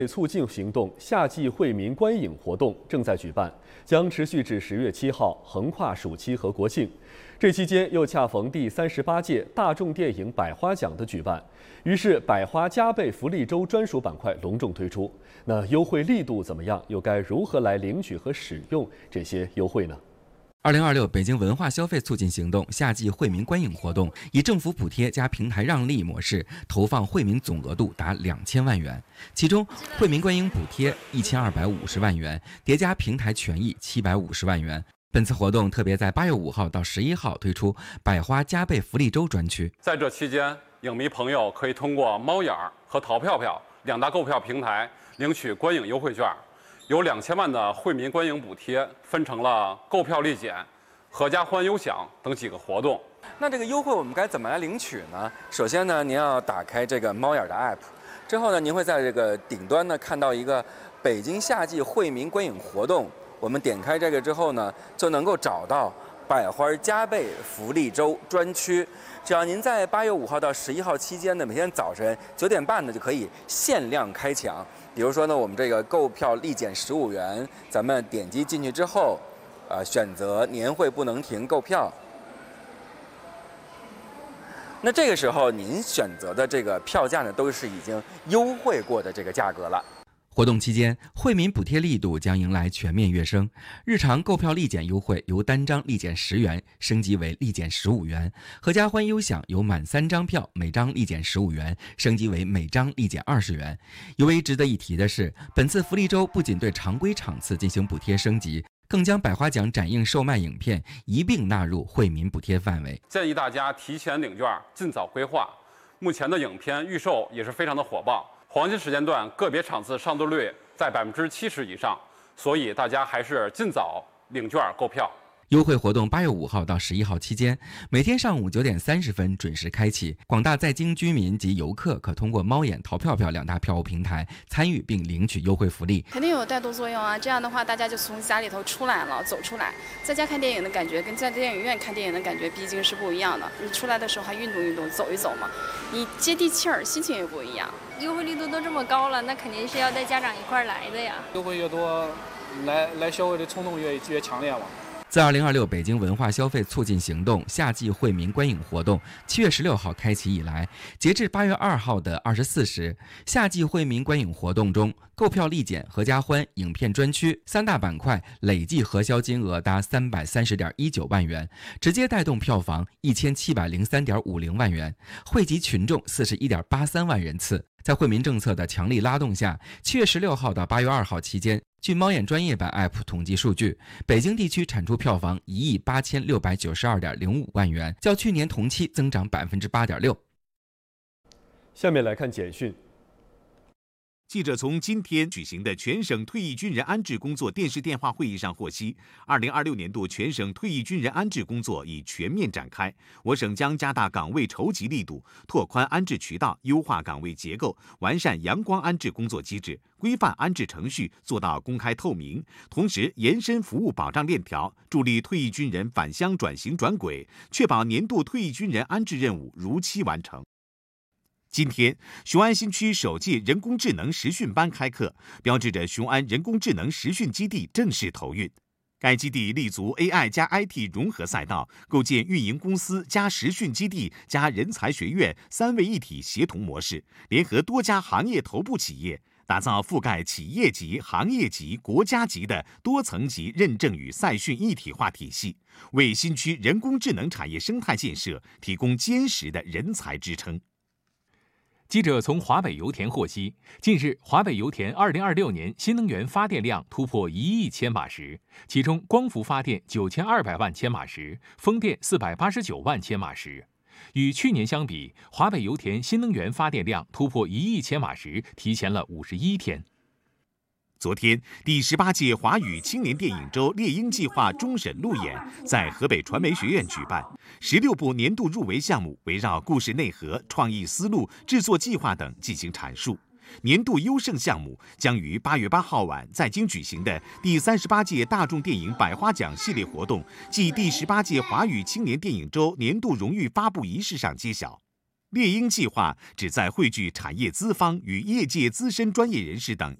促进行动夏季惠民观影活动正在举办，将持续至10月7号，横跨暑期和国庆。这期间又恰逢第38届大众电影百花奖的举办，于是百花加倍福利周专属板块隆重推出。那优惠力度怎么样？又该如何来领取和使用这些优惠呢 ？2026北京文化消费促进行动夏季惠民观影活动以政府补贴加平台让利模式投放惠民总额度达2000万元，其中惠民观影补贴1250万元，叠加平台权益750万元。本次活动特别在8月5号到11号推出百花加倍福利周专区。 在这期间，影迷朋友可以通过猫眼和淘票票2大购票平台领取观影优惠券。有2000万的惠民观影补贴分成了购票立减、合家欢优享等几个活动。 那这个优惠我们该怎么来领取呢？首先呢，您要打开这个猫眼的 app， 之后呢，您会在这个顶端呢看到一个北京夏季惠民观影活动。我们点开这个之后呢，就能够找到百花加倍福利周专区。只要您在8月5号到11号期间呢，每天早晨9点半呢就可以限量开抢。比如说呢，我们这个购票立减15元，咱们点击进去之后，选择年会不能停购票。那这个时候您选择的这个票价呢，都是已经优惠过的这个价格了。 活动期间，惠民补贴力度将迎来全面跃升。日常购票立减优惠由单张立减10元升级为立减15元，合家欢优享由满3张票每张立减15元升级为每张立减20元。尤为值得一提的是，本次福利周不仅对常规场次进行补贴升级，更将百花奖展映售卖影片一并纳入惠民补贴范围。 建议大家提前领券，尽早规划。目前的影片预售也是非常的火爆。黄金时间段个别场次上座率在70%以上，所以大家还是尽早领券购票。 优惠活动8月5号到11号期间，每天上午9点30分准时开启。广大在京居民及游客可通过猫眼、淘票票2大票务平台参与并领取优惠福利。 肯定有带动作用啊！这样的话，大家就从家里头出来了，走出来，在家看电影的感觉跟在电影院看电影的感觉毕竟是不一样的。你出来的时候还运动运动，走一走嘛，你接地气儿，心情也不一样。 优惠力度都这么高了，那肯定是要带家长一块儿来的呀。 优惠越多，来消费的冲动越强烈嘛。 自2026北京文化消费促进行动夏季惠民观影活动7月16号开启以来，截至8月2号的24时，夏季惠民观影活动中，购票立减、合家欢、影片专区3大板块累计核销金额达330.19万元，直接带动票房1703.50万元，惠及群众41.83万人次。在惠民政策的强力拉动下，7月16号到8月2号期间，据猫眼专业版 App 统计数据，北京地区产出票房18692.05万元，较去年同期增长8.6%。 下面来看简讯。 记者从今天举行的全省退役军人安置工作电视电话会议上获悉，2026年度全省退役军人安置工作已全面展开。我省将加大岗位筹集力度，拓宽安置渠道，优化岗位结构，完善阳光安置工作机制，规范安置程序，做到公开透明。同时，延伸服务保障链条，助力退役军人返乡转型转轨，确保年度退役军人安置任务如期完成。今天，雄安新区首届人工智能实训班开课，标志着雄安人工智能实训基地正式投运。该基地立足 AI 加 IT 融合赛道，构建运营公司加实训基地加人才学院3位一体协同模式，联合多家行业头部企业，打造覆盖企业级、行业级、国家级的多层级认证与赛训一体化体系，为新区人工智能产业生态建设提供坚实的人才支撑。 记者从华北油田获悉，近日华北油田2026年新能源发电量突破1亿千瓦时，其中光伏发电9200万千瓦时，风电489万千瓦时。与去年相比，华北油田新能源发电量突破1亿千瓦时提前了51天。 昨天，第18届华语青年电影周猎鹰计划终审路演在河北传媒学院举办，16部年度入围项目围绕故事内核、创意思路、制作计划等进行阐述。年度优胜项目将于8月8号晚在京举行的第38届大众电影百花奖系列活动暨第18届华语青年电影周年度荣誉发布仪式上揭晓。 猎鹰计划旨在汇聚产业资方与业界资深专业人士等